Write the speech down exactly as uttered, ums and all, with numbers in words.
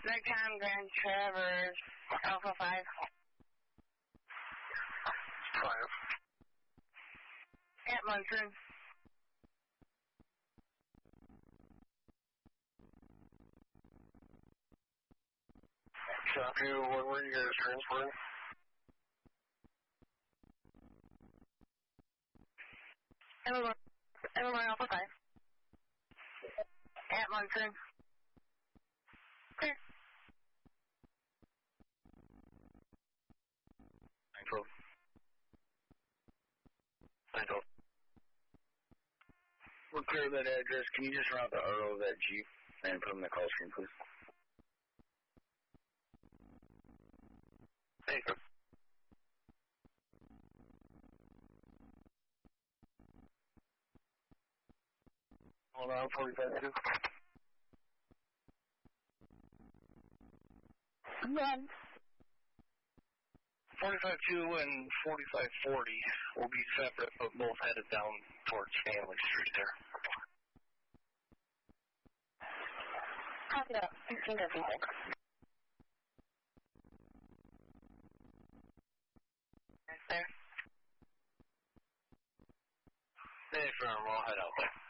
Nighttime Grand Traverse, Alpha five. Five. At Munson. Copy, what were you guys transporting? Illinois, Illinois Alpha five. At Munson. Clear. nine twelve. nine twelve. We'll clear that address. Can you just run out the R O of that Jeep and put him in the call screen, please? Thank you. Hold on, forty-five two. Run. forty-five two and forty-five forty will be separate, but both headed down towards Family Street there. Copy that. sixteen dozen six. Yes, sir. Hey, firm, we'll head out there.